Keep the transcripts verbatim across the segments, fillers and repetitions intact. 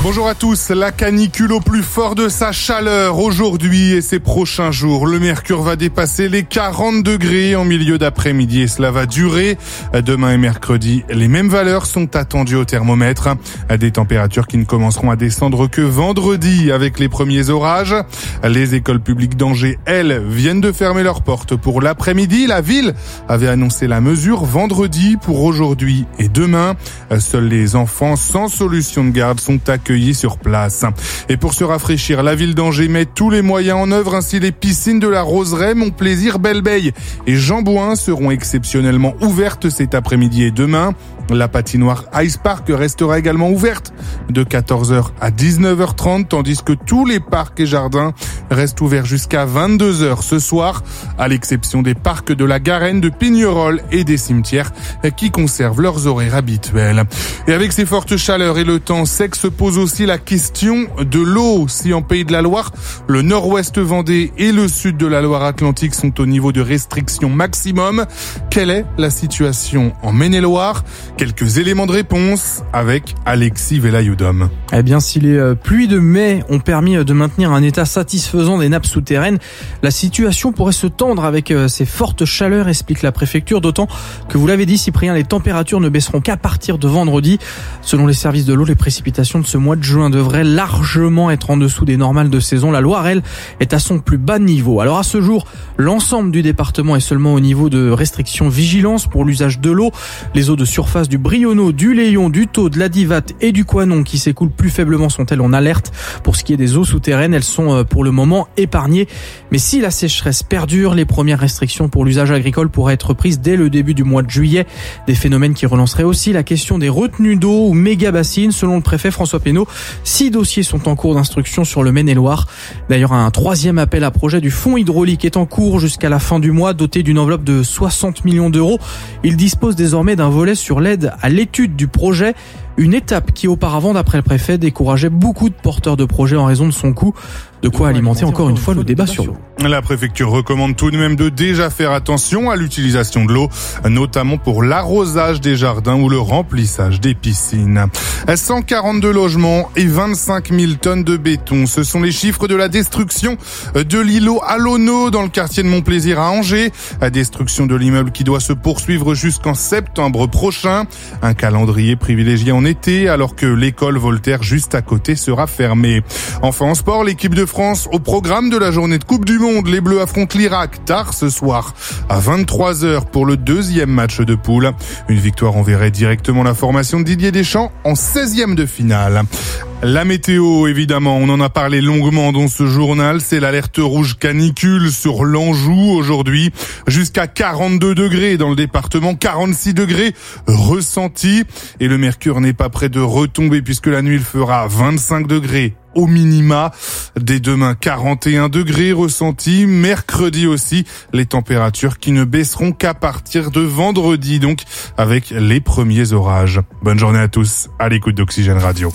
Bonjour à tous. La canicule au plus fort de sa chaleur aujourd'hui et ces prochains jours. Le mercure va dépasser les quarante degrés en milieu d'après-midi et cela va durer. Demain et mercredi, les mêmes valeurs sont attendues au thermomètre. Des températures qui ne commenceront à descendre que vendredi avec les premiers orages. Les écoles publiques d'Angers, elles, viennent de fermer leurs portes pour l'après-midi. La ville avait annoncé la mesure vendredi pour aujourd'hui et demain. Seuls les enfants sans solution de garde sont accueillis sur place. Et pour se rafraîchir, la ville d'Angers met tous les moyens en œuvre. Ainsi, les piscines de la Roseraie, Montplaisir, Belle-Beille et Jean-Bouin seront exceptionnellement ouvertes cet après-midi et demain. La patinoire Ice Park restera également ouverte de quatorze heures à dix-neuf heures trente, tandis que tous les parcs et jardins restent ouverts jusqu'à vingt-deux heures ce soir, à l'exception des parcs de la Garenne, de Pignerol et des cimetières qui conservent leurs horaires habituels. Et avec ces fortes chaleurs et le temps sec se pose aussi la question de l'eau. Si en Pays de la Loire, le nord-ouest Vendée et le sud de la Loire-Atlantique sont au niveau de restriction maximum, quelle est la situation en Maine-et-Loire ? Quelques éléments de réponse avec Alexis Velayoudom. Eh bien, si les pluies de mai ont permis de maintenir un état satisfaisant des nappes souterraines, la situation pourrait se tendre avec ces fortes chaleurs, explique la préfecture, d'autant que, vous l'avez dit Cyprien, les températures ne baisseront qu'à partir de vendredi. Selon les services de l'eau, les précipitations de ce mois de juin devraient largement être en dessous des normales de saison. La Loire, elle, est à son plus bas niveau. Alors à ce jour, l'ensemble du département est seulement au niveau de restriction vigilance pour l'usage de l'eau. Les eaux de surface du Brionneau, du Léon, du Thau, de la Divate et du Coinon qui s'écoulent plus faiblement sont-elles en alerte. Pour ce qui est des eaux souterraines, elles sont pour le moment épargnées. Mais si la sécheresse perdure, les premières restrictions pour l'usage agricole pourraient être prises dès le début du mois de juillet. Des phénomènes qui relanceraient aussi la question des retenues d'eau ou méga-bassines. Selon le préfet François Pénaud, six dossiers sont en cours d'instruction sur le Maine-et-Loire. D'ailleurs, un troisième appel à projet du fonds hydraulique est en cours jusqu'à la fin du mois, doté d'une enveloppe de soixante millions d'euros. Il dispose désormais d'un volet sur l'aide à l'étude du projet, une étape qui auparavant, d'après le préfet, décourageait beaucoup de porteurs de projets en raison de son coût. De quoi alimenter encore une fois le débat sur l'eau. La préfecture recommande tout de même de déjà faire attention à l'utilisation de l'eau, notamment pour l'arrosage des jardins ou le remplissage des piscines. cent quarante-deux logements et vingt-cinq mille tonnes de béton. Ce sont les chiffres de la destruction de l'îlot Alonneau dans le quartier de Montplaisir à Angers. La destruction de l'immeuble qui doit se poursuivre jusqu'en septembre prochain. Un calendrier privilégié en été alors que l'école Voltaire juste à côté sera fermée. Enfin en sport, l'équipe de France au programme de la journée de Coupe du Monde. Les Bleus affrontent l'Irak tard ce soir à vingt-trois heures pour le deuxième match de poule. Une victoire enverrait directement la formation de Didier Deschamps en seizième de finale. La météo, évidemment, on en a parlé longuement dans ce journal. C'est l'alerte rouge canicule sur l'Anjou aujourd'hui. Jusqu'à quarante-deux degrés dans le département, quarante-six degrés ressentis. Et le mercure n'est pas près de retomber puisque la nuit il fera vingt-cinq degrés au minima. Dès demain, quarante et un degrés ressentis. Mercredi aussi, les températures qui ne baisseront qu'à partir de vendredi, donc avec les premiers orages. Bonne journée à tous, à l'écoute d'Oxygène Radio.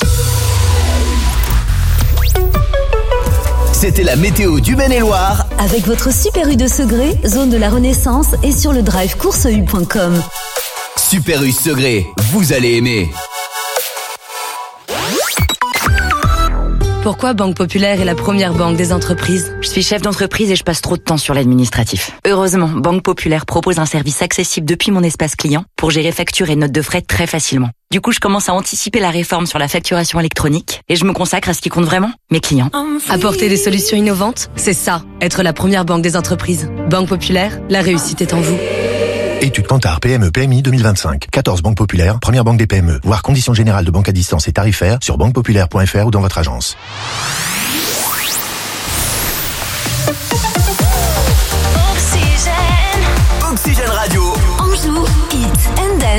C'était la météo du Maine-et-Loire avec votre Super U de Segré, zone de la Renaissance et sur le drive course u point com. Super U Segré, vous allez aimer. Pourquoi Banque Populaire est la première banque des entreprises ? Je suis chef d'entreprise et je passe trop de temps sur l'administratif. Heureusement, Banque Populaire propose un service accessible depuis mon espace client pour gérer factures et notes de frais très facilement. Du coup, je commence à anticiper la réforme sur la facturation électronique et je me consacre à ce qui compte vraiment, mes clients. Apporter des solutions innovantes, c'est ça, être la première banque des entreprises. Banque Populaire, la réussite est en vous. Étude Kantar P M E P M I deux mille vingt-cinq. quatorze banques populaires, première banque des P M E. Voir conditions générales de banque à distance et tarifaires sur banque populaire point f r ou dans votre agence. Oxygène. Oxygène Radio. Anjou, Hit and Dance.